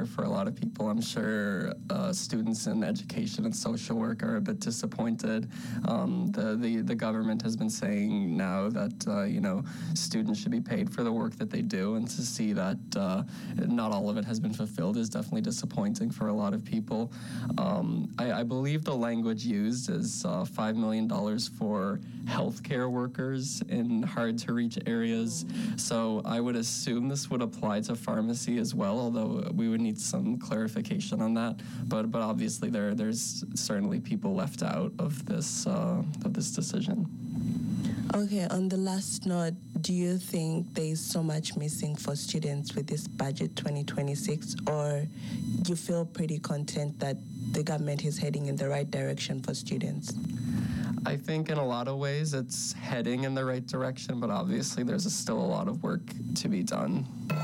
for a lot of people. I'm sure students in education and social work are a bit disappointed. The government has been saying now that students should be paid for the work that they do, and to see that not all of it has been fulfilled is definitely disappointing for a lot of people. I believe the language used is $5 million for healthcare workers in hard-to-reach areas. So I would assume this would apply to pharmacy as well, although we would need some clarification on that. But obviously there's certainly people left out of this decision. Okay, on the last note, do you think there is so much missing for students with this budget 2026, or you feel pretty content that the government is heading in the right direction for students? I think in a lot of ways it's heading in the right direction, but obviously there's still a lot of work to be done.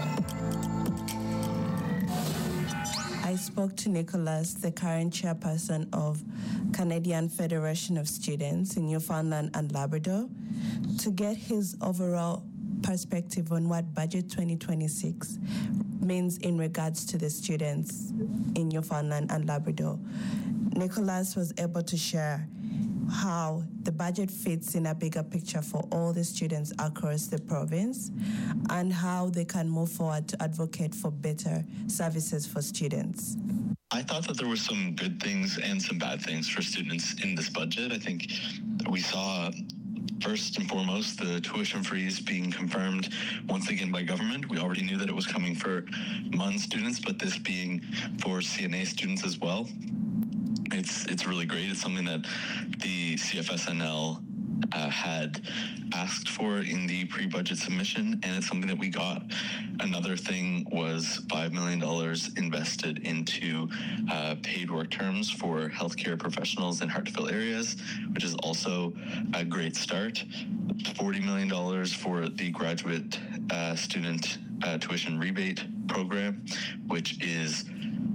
I spoke to Nicholas, the current chairperson of Canadian Federation of Students in Newfoundland and Labrador, to get his overall perspective on what Budget 2026 means in regards to the students in Newfoundland and Labrador. Nicholas was able to share how the budget fits in a bigger picture for all the students across the province and how they can move forward to advocate for better services for students. I thought that there were some good things and some bad things for students in this budget. I think we saw, first and foremost, the tuition freeze being confirmed once again by government. We already knew that it was coming for MUN students, but this being for CNA students as well. It's really great. It's something that the CFSNL had asked for in the pre-budget submission, and it's something that we got. Another thing was $5 million invested into paid work terms for healthcare professionals in hard-to-fill areas, which is also a great start. $40 million for the graduate student tuition rebate program, which is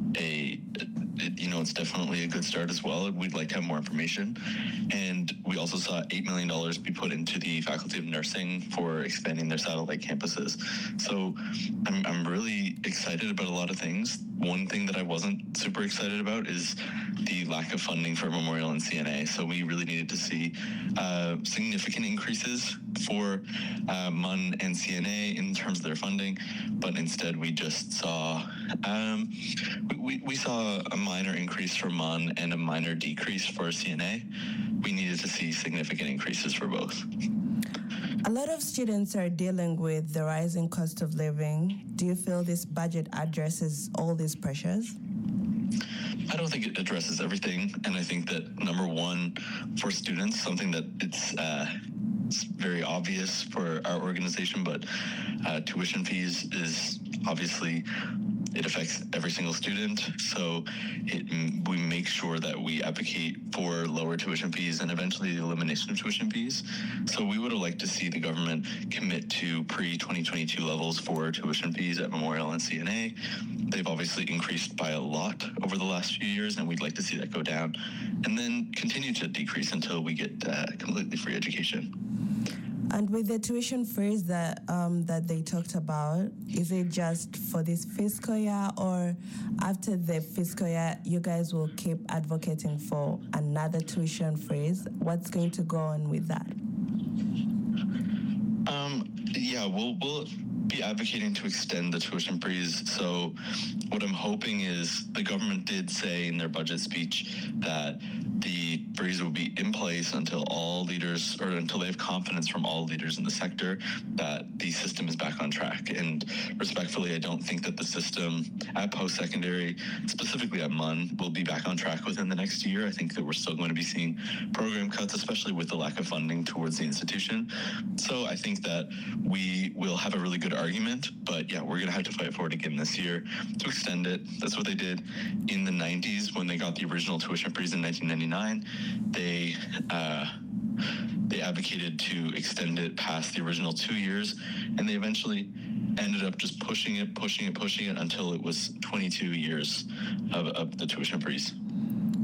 it's definitely a good start as well. We'd like to have more information. And we also saw $8 million be put into the Faculty of Nursing for expanding their satellite campuses. So I'm really excited about a lot of things. One thing that I wasn't super excited about is the lack of funding for Memorial and CNA. So we really needed to see significant increases for MUN and CNA in terms of their funding, but instead we just saw we saw a minor increase for MUN and a minor decrease for CNA. We needed to see significant increases for both. A lot of students are dealing with the rising cost of living. Do you feel this budget addresses all these pressures? I don't think it addresses everything, and I think that number one, for students, something that it's very obvious for our organization, but tuition fees is obviously, it affects every single student. So we make sure that we advocate for lower tuition fees and eventually the elimination of tuition fees. So we would have liked to see the government commit to pre-2022 levels for tuition fees at Memorial and CNA. They've obviously increased by a lot over the last few years, and we'd like to see that go down and then continue to decrease until we get completely free education. And with the tuition freeze that they talked about, is it just for this fiscal year, or after the fiscal year, you guys will keep advocating for another tuition freeze? What's going to go on with that? We'll be advocating to extend the tuition freeze. So what I'm hoping is the government did say in their budget speech that the freeze will be in place until all leaders, or until they have confidence from all leaders in the sector that the system is back on track. And respectfully, I don't think that the system at post-secondary, specifically at MUN, will be back on track within the next year. I think that we're still going to be seeing program cuts, especially with the lack of funding towards the institution. So I think that we will have a really good argument, but yeah, we're going to have to fight for it again this year to extend it. That's what they did in the 90s when they got the original tuition freeze in 1999. They advocated to extend it past the original 2 years, and they eventually ended up just pushing it until it was 22 years of the tuition freeze.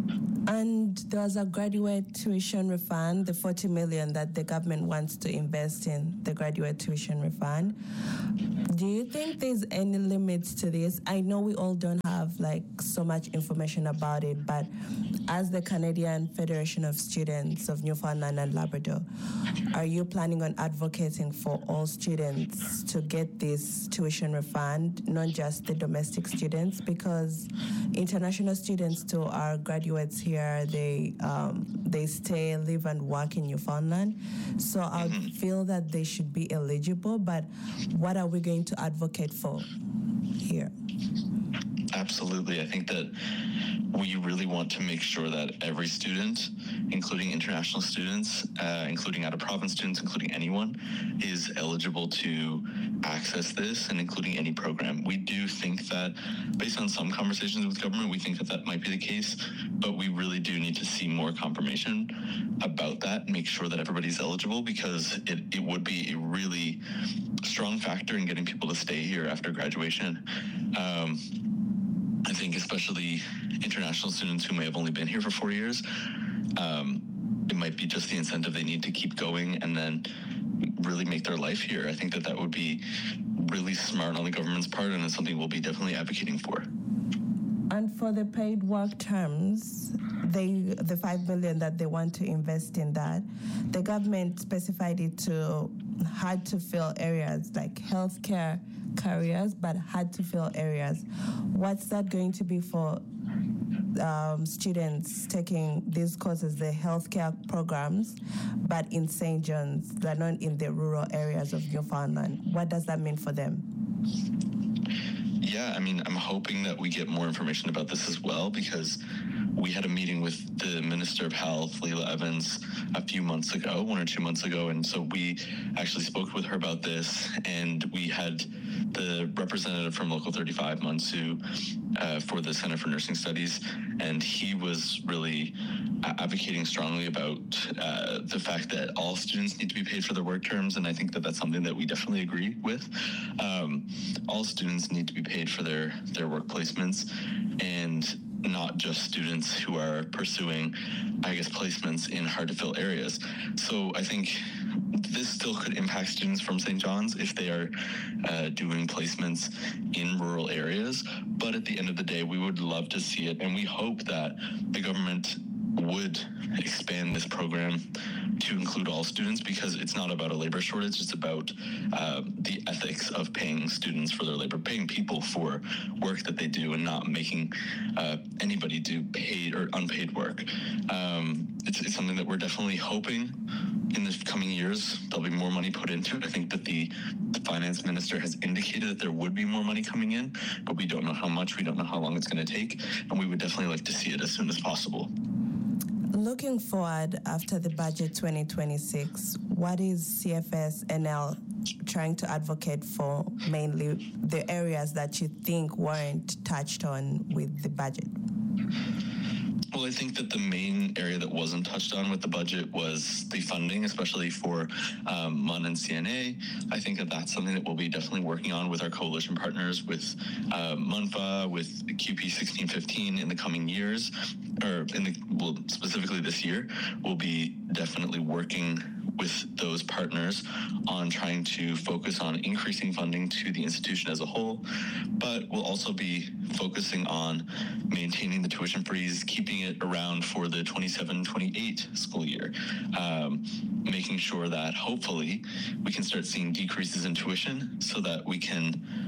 And there's a graduate tuition refund, the 40 million that the government wants to invest in the graduate tuition refund. Do you think there's any limits to this? I know we all don't have like so much information about it, but as the Canadian Federation of Students of Newfoundland and Labrador, are you planning on advocating for all students to get this tuition refund, not just the domestic students? Because international students too are graduates here. They stay, live, and work in Newfoundland. So I feel that they should be eligible. But what are we going to advocate for here? Absolutely. I think that we really want to make sure that every student, including international students, including out-of-province students, including anyone, is eligible to access this, and including any program. We do think that, based on some conversations with government, we think that that might be the case, but we really do need to see more confirmation about that, make sure that everybody's eligible, because it would be a really strong factor in getting people to stay here after graduation. I think especially international students who may have only been here for 4 years, it might be just the incentive they need to keep going and then really make their life here. I think that would be really smart on the government's part, and it's something we'll be definitely advocating for. And for the paid work terms, the 5 million that they want to invest in that, the government specified it to hard to fill areas like healthcare careers, but hard to fill areas. What's that going to be for students taking these courses, the healthcare programs, but in St. John's, they're not in the rural areas of Newfoundland? What does that mean for them? Yeah, I mean, I'm hoping that we get more information about this as well, because we had a meeting with the Minister of Health, Leila Evans, a few months ago, 1 or 2 months ago, and so we actually spoke with her about this, and we had the representative from Local 35, Mansu, for the Center for Nursing Studies, and he was really advocating strongly about the fact that all students need to be paid for their work terms, and I think that that's something that we definitely agree with. All students need to be paid for their work placements, and not just students who are pursuing, I guess, placements in hard-to-fill areas. So I think this still could impact students from St. John's if they are doing placements in rural areas. But at the end of the day, we would love to see it, and we hope that the government would expand this program to include all students, because it's not about a labor shortage, it's about the ethics of paying students for their labor, paying people for work that they do, and not making anybody do paid or unpaid work. It's something that we're definitely hoping in the coming years there'll be more money put into it. I think that the finance minister has indicated that there would be more money coming in, but we don't know how much, we don't know how long it's going to take, and we would definitely like to see it as soon as possible. Looking forward after the budget 2026, what is CFS-NL trying to advocate for, mainly the areas that you think weren't touched on with the budget? Well, I think that the main area that wasn't touched on with the budget was the funding, especially for MUN and CNA. I think that that's something that we'll be definitely working on with our coalition partners, with MUNFA, with QP 1615 in the coming years, or specifically this year. We'll be definitely working with those partners on trying to focus on increasing funding to the institution as a whole, but we'll also be focusing on maintaining the tuition freeze, keeping it around for the 27-28 school year, making sure that hopefully we can start seeing decreases in tuition so that we can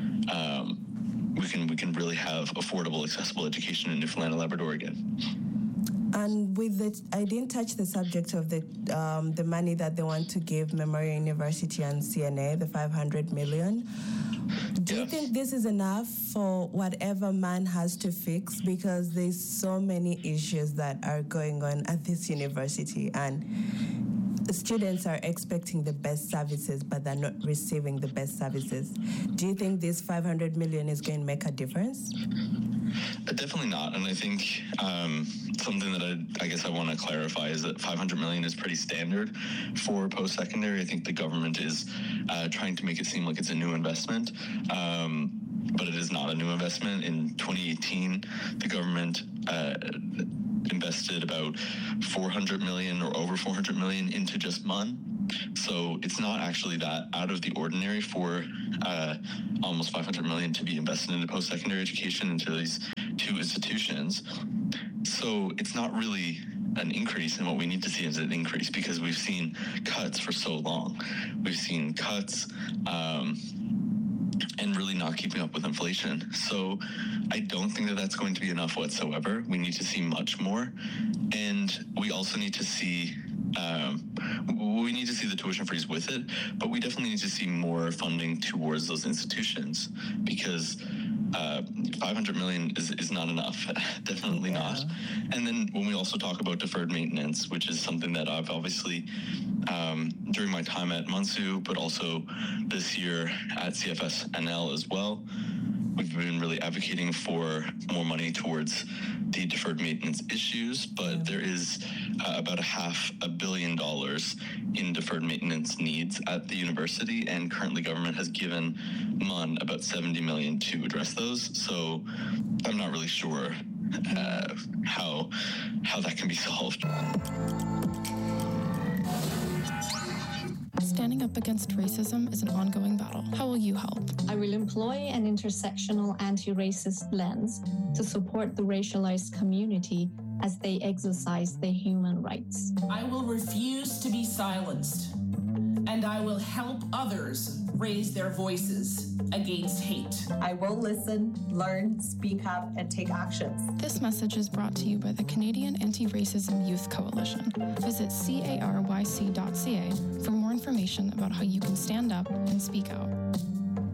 really have affordable, accessible education in Newfoundland and Labrador again. And with the, I didn't touch the subject of the money that they want to give Memorial University and CNA, the 500 million. Do you think this is enough for whatever MUN has to fix? Because there's so many issues that are going on at this university, and students are expecting the best services, but they're not receiving the best services. Do you think this 500 million is going to make a difference? Definitely not. And I think something that I guess I want to clarify is that 500 million is pretty standard for post-secondary. I think the government is trying to make it seem like it's a new investment, but it is not a new investment. In 2018, the government invested invested about 400 million or over 400 million into just MUN. So it's not actually that out of the ordinary for almost 500 million to be invested into post-secondary education into these two institutions. So it's not really an increase, and what we need to see is an increase because we've seen cuts for so long. We've seen cuts and really not keeping up with inflation. So I don't think that that's going to be enough whatsoever. We need to see much more, and we also need to see the tuition freeze with it, but we definitely need to see more funding towards those institutions because 500 million is not enough. Definitely not. And then when we also talk about deferred maintenance, which is something that I've obviously during my time at Munsu, but also this year at CFS-NL as well, we've been really advocating for more money towards the deferred maintenance issues, but there is about $500 million in deferred maintenance needs at the university, and currently government has given MUN about 70 million to address those. So I'm not really sure how that can be solved. Standing up against racism is an ongoing battle. How will you help? I will employ an intersectional anti-racist lens to support the racialized community as they exercise their human rights. I will refuse to be silenced, and I will help others raise their voices against hate. I will listen, learn, speak up, and take actions. This message is brought to you by the Canadian Anti-Racism Youth Coalition. Visit caryc.ca for more information about how you can stand up and speak out.